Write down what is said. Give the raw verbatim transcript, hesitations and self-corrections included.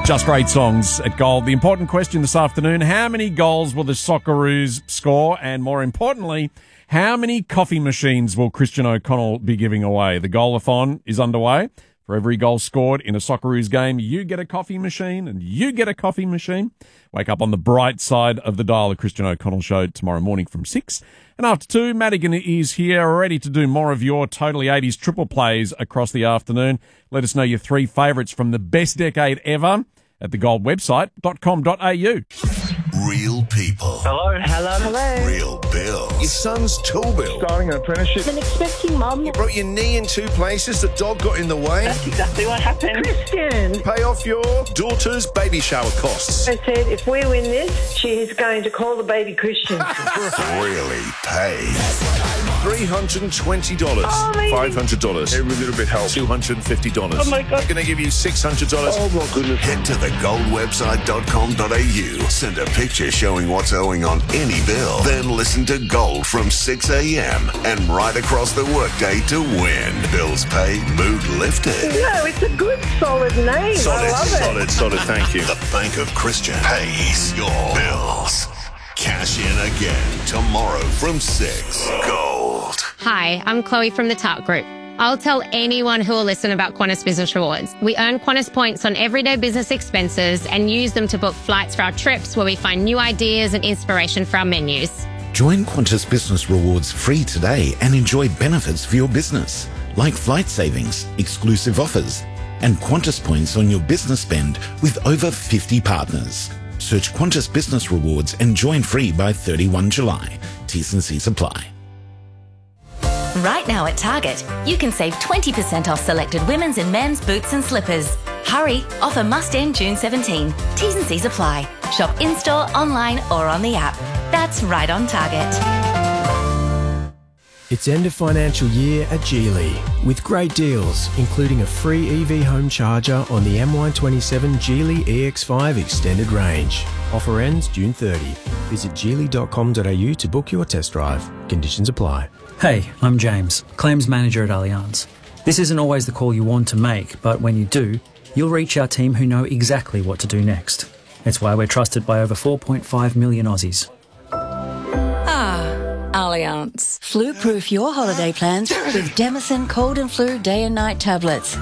Just great songs at Gold. The important question this afternoon, how many goals will the Socceroos score? And more importantly, how many coffee machines will Christian O'Connell be giving away? The goal-a-thon is underway. For every goal scored in a Socceroos game, you get a coffee machine and you get a coffee machine. Wake up on the bright side of the dial. The Christian O'Connell Show tomorrow morning from six. And after two, Madigan is here, ready to do more of your Totally eighties triple plays across the afternoon. Let us know your three favourites from the best decade ever at the gold website dot com dot a u. Real people. Hello. Hello. Hello. Real bills. Your son's tool bill. Starting an apprenticeship. An expecting mum. You broke your knee in two places. The dog got in the way. That's exactly what happened. Christian. Pay off your daughter's baby shower costs. I said, if we win this, she is going to call the baby Christian. Really paid. three hundred twenty dollars. Oh, amazing. five hundred dollars. Every little bit helps. two hundred fifty dollars. Oh, my God. I'm going to give you six hundred dollars. Oh, my goodness. Head to the gold website dot com dot a u. Send a picture showing what's owing on any bill. Then listen to Gold from six a.m. and right across the workday to win. Bills paid, mood lifted. No, it's a good, solid name. Solid, I love it. solid, solid. Thank you. The Bank of Christian pays your bills. Cash in again tomorrow from six. Gold. Hi, I'm Chloe from the Tart Group. I'll tell anyone who will listen about Qantas Business Rewards. We earn Qantas points on everyday business expenses and use them to book flights for our trips where we find new ideas and inspiration for our menus. Join Qantas Business Rewards free today and enjoy benefits for your business, like flight savings, exclusive offers, and Qantas points on your business spend with over fifty partners. Search Qantas Business Rewards and join free by thirty-first of July. T's and C's apply. Right now at Target, you can save twenty percent off selected women's and men's boots and slippers. Hurry, offer must end June seventeenth. T's and C's apply. Shop in-store, online or on the app. That's right on Target. It's end of financial year at Geely with great deals, including a free E V home charger on the M Y twenty-seven Geely E X five extended range. Offer ends June thirtieth. Visit geely dot com dot a u to book your test drive. Conditions apply. Hey, I'm James, Claims Manager at Allianz. This isn't always the call you want to make, but when you do, you'll reach our team who know exactly what to do next. It's why we're trusted by over four point five million Aussies. Ah, Allianz. Flu-proof your holiday plans with Demicin Cold and Flu Day and Night tablets.